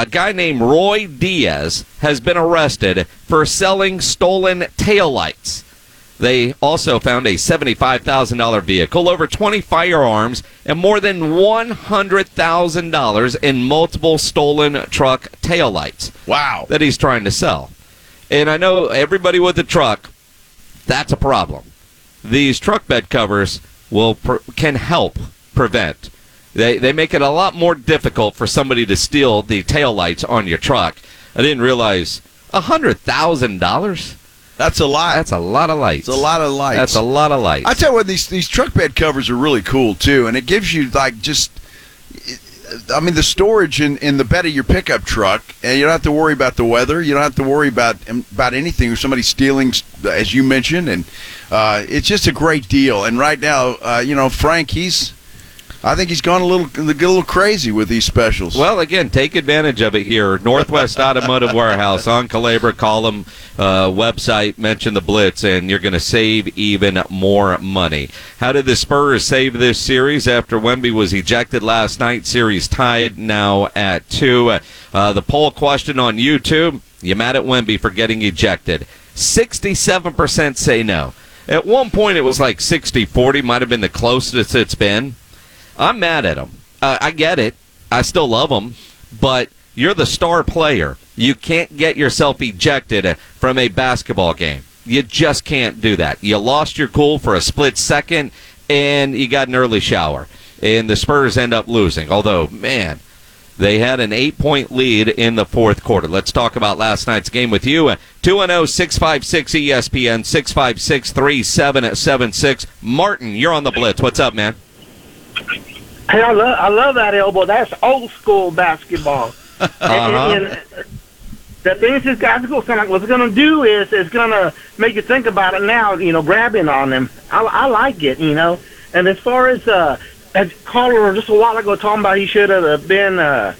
a guy named Roy Diaz has been arrested for selling stolen taillights. They also found a $75,000 vehicle, over 20 firearms, and more than $100,000 in multiple stolen truck taillights. Wow. That he's trying to sell. And I know everybody with a truck, that's a problem. These truck bed covers can help prevent. They make it a lot more difficult for somebody to steal the taillights on your truck. I didn't realize $100,000? That's a lot. That's a lot of lights. It's a lot of lights. That's a lot of lights. I tell you what, these truck bed covers are really cool too, and it gives you the storage in the bed of your pickup truck, and you don't have to worry about the weather. You don't have to worry about anything or somebody stealing, as you mentioned, and it's just a great deal. And right now, Frank, I think he's gone a little crazy with these specials. Well, again, take advantage of it here. Northwest Automotive Warehouse on Calabria. Call them, website, mention the Blitz, and you're going to save even more money. How did the Spurs save this series after Wemby was ejected last night? Series tied now at 2. The poll question on YouTube, you mad at Wemby for getting ejected? 67% say no. At one point, it was like 60-40, might have been the closest it's been. I'm mad at him. I get it. I still love him. But you're the star player. You can't get yourself ejected from a basketball game. You just can't do that. You lost your cool for a split second, and you got an early shower. And the Spurs end up losing. Although, man, they had an 8-point lead in the fourth quarter. Let's talk about last night's game with you. 210-656-ESPN, 656-3776. Martin, you're on the Blitz. What's up, man? Hey, I love that elbow. That's old school basketball. And the things this guy's what's going to do is it's going to make you think about it now. Grabbing on him. I like it. And as far as caller just a while ago talking about he should have been,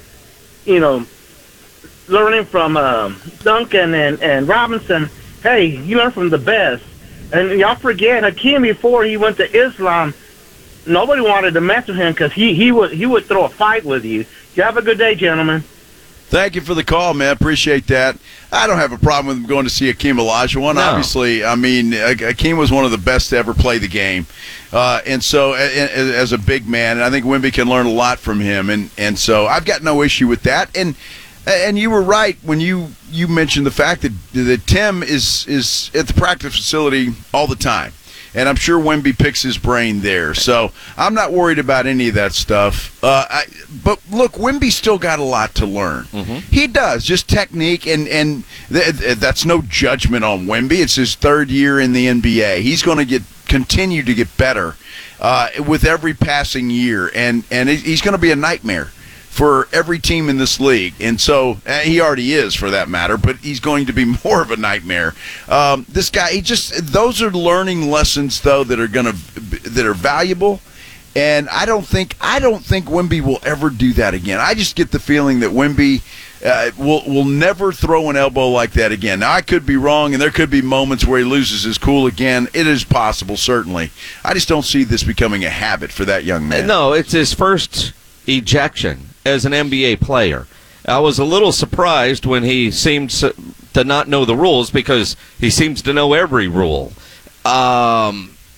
learning from Duncan and Robinson. Hey, you learn from the best. And y'all forget Hakeem before he went to Islam. Nobody wanted to mess with him because he would throw a fight with you. You have a good day, gentlemen. Thank you for the call, man. Appreciate that. I don't have a problem with him going to see Hakeem Olajuwon. No. Obviously, Hakeem was one of the best to ever play the game. And so, as a big man, I think Wemby can learn a lot from him. And so I've got no issue with that. And you were right when you mentioned the fact that Tim is at the practice facility all the time. And I'm sure Wemby picks his brain there. So I'm not worried about any of that stuff. But, look, Wemby's still got a lot to learn. Mm-hmm. He does, just technique, and that's no judgment on Wemby. It's his third year in the NBA. He's going to continue to get better with every passing year, and he's going to be a nightmare for every team in this league. And so he already is, for that matter, but he's going to be more of a nightmare. This guy, those are learning lessons though that are valuable. And I don't think Wemby will ever do that again. I just get the feeling that Wemby will never throw an elbow like that again. Now, I could be wrong, and there could be moments where he loses his cool again. It is possible, certainly. I just don't see this becoming a habit for that young man. No, it's his first ejection as an NBA player. I was a little surprised when he seemed to not know the rules, because he seems to know every rule. But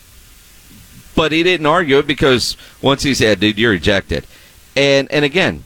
he didn't argue it, because once he said, dude, you're ejected. And again,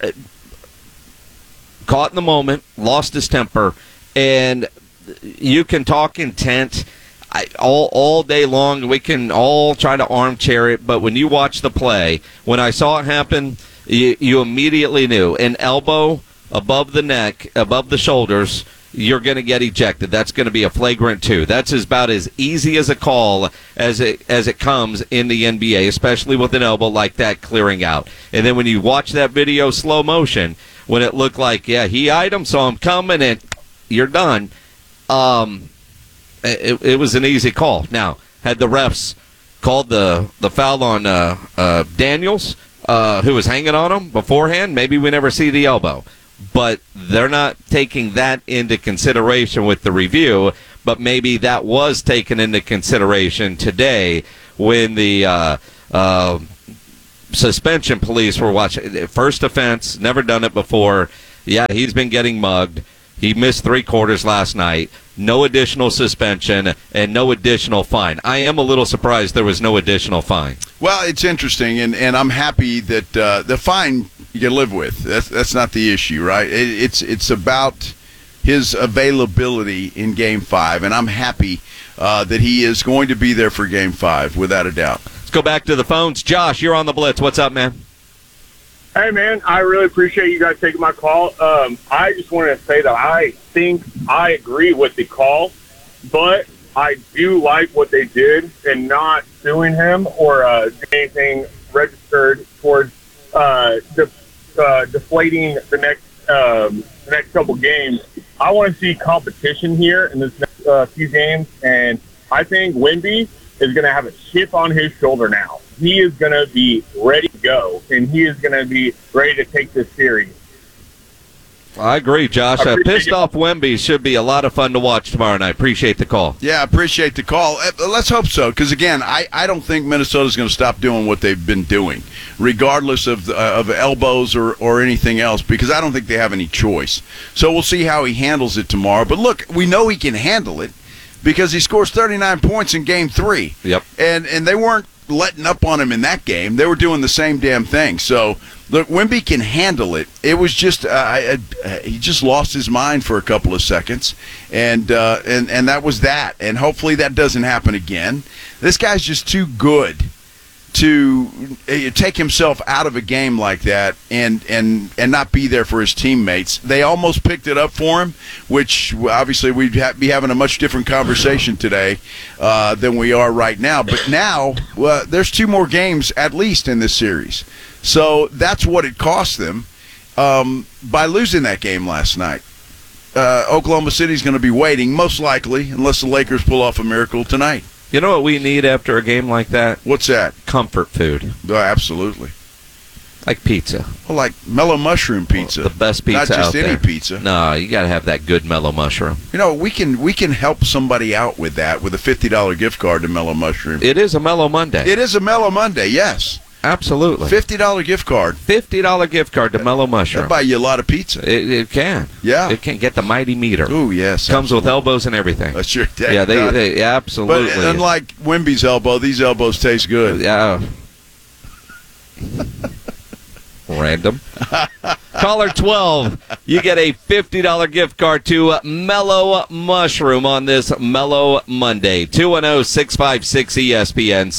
caught in the moment, lost his temper, and you can talk intent all day long. We can all try to armchair it, but when you watch the play, when I saw it happen, you immediately knew. An elbow above the neck, above the shoulders, you're going to get ejected. That's going to be a flagrant 2. That's about as easy as a call as it comes in the NBA, especially with an elbow like that clearing out. And then when you watch that video slow motion, when it looked like, he eyed him, saw him coming, and you're done, it was an easy call. Now, had the refs called the foul on Daniels, who was hanging on him beforehand, maybe we never see the elbow. But they're not taking that into consideration with the review, but maybe that was taken into consideration today when the suspension police were watching. First offense, never done it before. Yeah, he's been getting mugged. He missed 3 quarters last night. No additional suspension and no additional fine. I am a little surprised there was no additional fine. Well, it's interesting, and I'm happy that the fine you can live with. That's not the issue, right? It's about his availability in Game 5, and I'm happy that he is going to be there for Game 5, without a doubt. Let's go back to the phones. Josh, you're on the Blitz. What's up, man? Hey, man, I really appreciate you guys taking my call. I just wanted to say that I think I agree with the call, but I do like what they did in not suing him or anything registered towards deflating the next couple games. I want to see competition here in this next few games, and I think Wemby is going to have a chip on his shoulder now. He is going to be ready to go, and he is going to be ready to take this series. I agree, Josh. Pissed off Wemby should be a lot of fun to watch tomorrow, and I appreciate the call. Yeah, I appreciate the call. Let's hope so, because, again, I don't think Minnesota's going to stop doing what they've been doing, regardless of elbows or anything else, because I don't think they have any choice. So we'll see how he handles it tomorrow. But, look, we know he can handle it because he scores 39 points in Game 3. Yep. And they weren't letting up on him in that game. They were doing the same damn thing. So, look, Wemby can handle it. It was just he just lost his mind for a couple of seconds, and that was that. And hopefully that doesn't happen again. This guy's just too good to take himself out of a game like that and not be there for his teammates. They almost picked it up for him, which obviously we'd be having a much different conversation today than we are right now. But now there's 2 more games at least in this series. So that's what it cost them by losing that game last night. Oklahoma City's going to be waiting, most likely, unless the Lakers pull off a miracle tonight. You know what we need after a game like that? What's that? Comfort food. Oh, absolutely. Like pizza. Well, like mellow mushroom pizza. The best pizza out there. Not just any pizza. No, you got to have that good mellow mushroom. You know, we can help somebody out with that with a $50 gift card to Mellow Mushroom. It is a Mellow Monday. It is a Mellow Monday, yes. Absolutely. $50 gift card. $50 gift card to Mellow Mushroom. That'll buy you a lot of pizza. It can. Yeah. It can get the mighty meter. Ooh, yes. Comes with elbows and everything. That's your day. Yeah, they absolutely. But unlike Wemby's elbow, these elbows taste good. Yeah. Random. Caller 12, you get a $50 gift card to Mellow Mushroom on this Mellow Monday. 210-656-ESPN,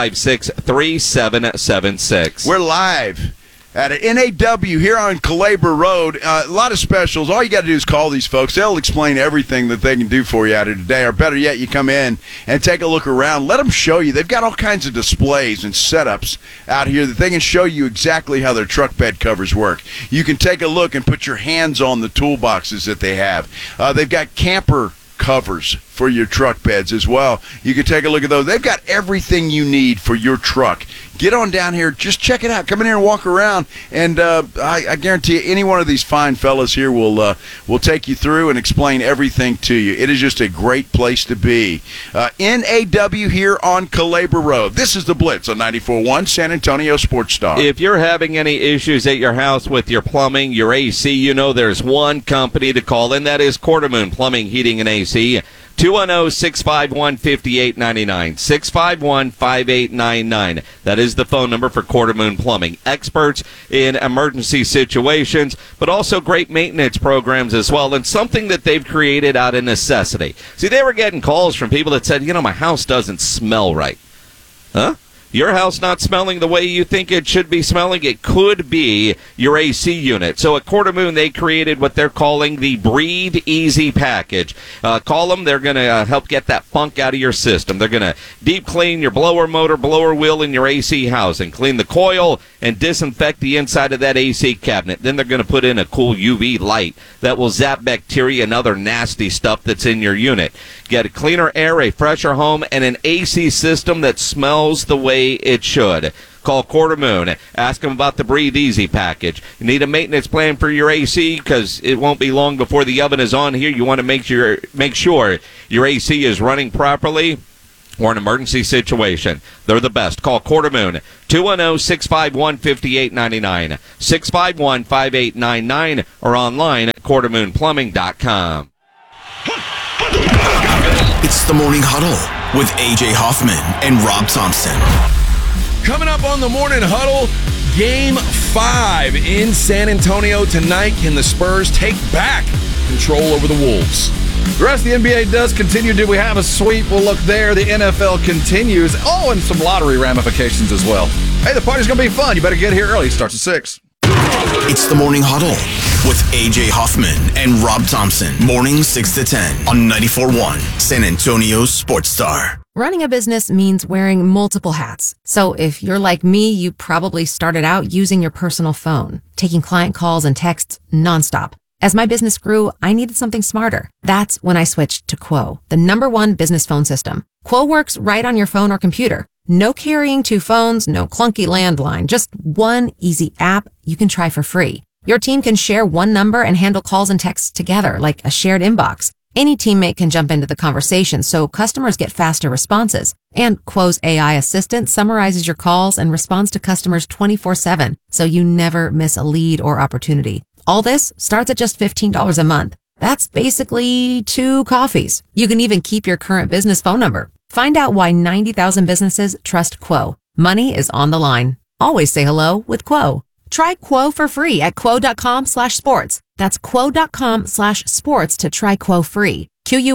656-3776. We're live at an NAW here on Calabria Road. A lot of specials. All you got to do is call these folks. They'll explain everything that they can do for you out here today. Or better yet, you come in and take a look around. Let them show you. They've got all kinds of displays and setups out here that they can show you exactly how their truck bed covers work. You can take a look and put your hands on the toolboxes that they have. They've got camper covers for your truck beds as well. You can take a look at those. They've got everything you need for your truck. Get on down here. Just check it out. Come in here and walk around, and I guarantee you, any one of these fine fellas here will take you through and explain everything to you. It is just a great place to be. NAW here on Calabria Road. This is the Blitz on 94.1 San Antonio Sports Star. If you're having any issues at your house with your plumbing, your AC, you know there's one company to call, and that is Quartermoon Plumbing, Heating, and AC. 210-651-5899. 651-5899. That is the phone number for Quartermoon Plumbing. Experts in emergency situations, but also great maintenance programs as well, and something that they've created out of necessity. See, they were getting calls from people that said, my house doesn't smell right. Huh? Your house not smelling the way you think it should be smelling? It could be your AC unit. So at Quartermoon, they created what they're calling the Breathe Easy package. Call them. They're going to help get that funk out of your system. They're going to deep clean your blower motor, blower wheel, and your AC housing. Clean the coil and disinfect the inside of that AC cabinet. Then they're going to put in a cool UV light that will zap bacteria and other nasty stuff that's in your unit. Get a cleaner air, a fresher home, and an AC system that smells the way it should. Call Quartermoon. Ask them about the Breathe Easy package. You need a maintenance plan for your AC because it won't be long before the oven is on here. You want to make sure your AC is running properly. or an emergency situation, they're the best. Call Quartermoon, 210-651-5899, 651-5899, or online at quartermoonplumbing.com. It's the Morning Huddle with A.J. Hoffman and Rob Thompson. Coming up on the Morning Huddle, Game 5 in San Antonio tonight. Can the Spurs take back control over the Wolves? The rest of the NBA does continue. Do we have a sweep? We'll look there. The NFL continues. Oh, and some lottery ramifications as well. Hey, the party's going to be fun. You better get here early. It starts at 6. It's the Morning Huddle with A.J. Hoffman and Rob Thompson. Morning 6 to 10 on 94.1 San Antonio Sports Star. Running a business means wearing multiple hats. So if you're like me, you probably started out using your personal phone, taking client calls and texts nonstop. As my business grew, I needed something smarter. That's when I switched to Quo, the #1 business phone system. Quo works right on your phone or computer. No carrying 2 phones, no clunky landline, just one easy app you can try for free. Your team can share one number and handle calls and texts together like a shared inbox. Any teammate can jump into the conversation, so customers get faster responses. And Quo's AI assistant summarizes your calls and responds to customers 24/7, so you never miss a lead or opportunity. All this starts at just $15 a month. That's basically 2 coffees. You can even keep your current business phone number. Find out why 90,000 businesses trust Quo. Money is on the line. Always say hello with Quo. Try Quo for free at quo.com/sports. That's quo.com/sports to try Quo free.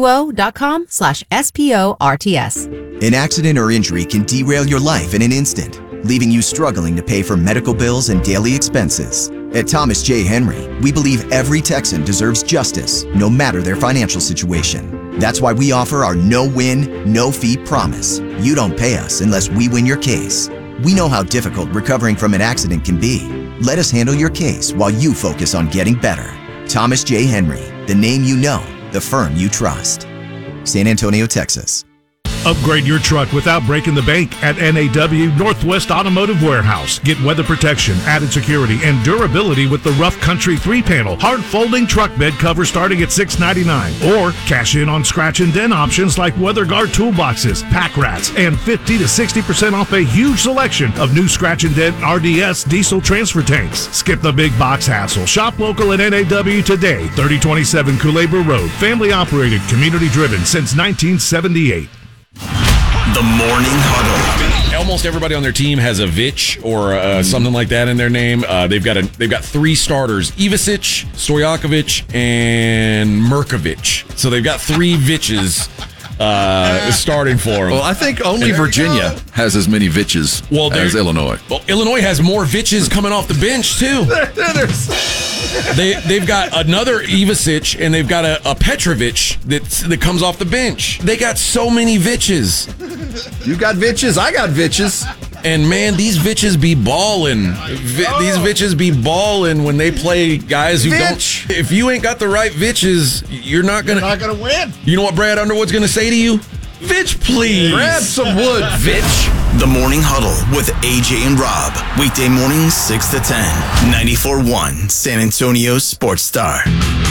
QUO.com/SPORTS. An accident or injury can derail your life in an instant, leaving you struggling to pay for medical bills and daily expenses. At Thomas J. Henry, we believe every Texan deserves justice, no matter their financial situation. That's why we offer our no-win, no-fee promise. You don't pay us unless we win your case. We know how difficult recovering from an accident can be. Let us handle your case while you focus on getting better. Thomas J. Henry, the name you know, the firm you trust. San Antonio, Texas. Upgrade your truck without breaking the bank at NAW Northwest Automotive Warehouse. Get weather protection, added security, and durability with the Rough Country 3-panel hard folding truck bed cover starting at $6.99. Or cash in on scratch and dent options like WeatherGuard toolboxes, pack rats, and 50 to 60% off a huge selection of new scratch and dent RDS diesel transfer tanks. Skip the big box hassle. Shop local at NAW today. 3027 Culebra Road. Family operated, community driven since 1978. The Morning Huddle. Almost everybody on their team has a Vich or something like that in their name. They've got 3 starters: Ivicic, Stojakovic, and Merkovic. So they've got 3 Viches starting for them. Well, I think only Virginia has as many Viches as Illinois. Well, Illinois has more Viches coming off the bench, too. They've got another Ivicic, and they've got a Petrovic that comes off the bench. They got so many Viches. You got Viches, I got Viches. And, man, these Viches be ballin'. These Viches be ballin' when they play guys who don't. If you ain't got the right Viches, you're not gonna win. You know what Brad Underwood's gonna say to you? Vich, please. Grab some wood, Vich. The Morning Huddle with AJ and Rob. Weekday mornings 6 to 10. 94.1 San Antonio Sports Star.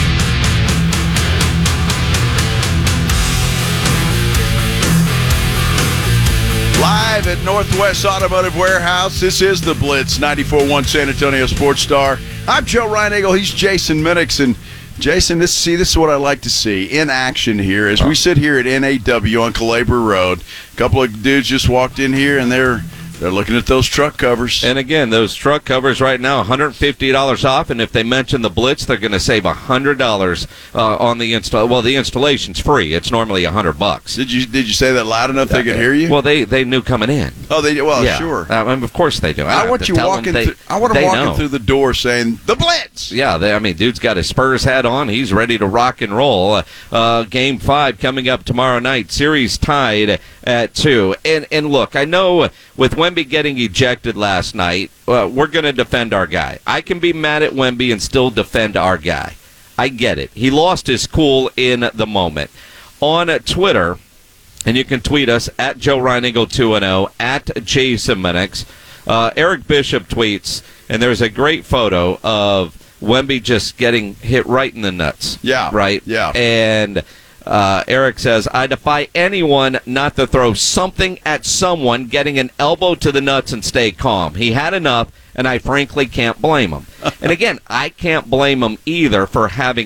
Live at Northwest Automotive Warehouse, this is the Blitz, 94.1 San Antonio Sports Star. I'm Joe Reinagle, he's Jason Minix, and Jason, this is what I like to see in action here as we sit here at NAW on Culebra Road. A couple of dudes just walked in here, and they're looking at those truck covers. And again, those truck covers right now, $150 off. And if they mention the Blitz, they're going to save $100 on the install. Well, the installation's free. It's normally $100. Did you say that loud enough they could hear you? Well, they knew coming in. Oh, they well, yeah. Sure. Of course they do. I want you walking. I want them walking through the door saying the Blitz. Yeah, dude's got his Spurs hat on. He's ready to rock and roll. Game 5 coming up tomorrow night. Series tied at 2. And look, I know with Wemby getting ejected last night, we're going to defend our guy. I can be mad at Wemby and still defend our guy. I get it. He lost his cool in the moment. On Twitter, and you can tweet us at Joe Reinagle 210, at Jason Minix. Eric Bishop tweets, and there's a great photo of Wemby just getting hit right in the nuts. Yeah. Right? Yeah. And Eric says, I defy anyone not to throw something at someone, getting an elbow to the nuts and stay calm. He had enough, and I frankly can't blame him. And again, I can't blame him either for having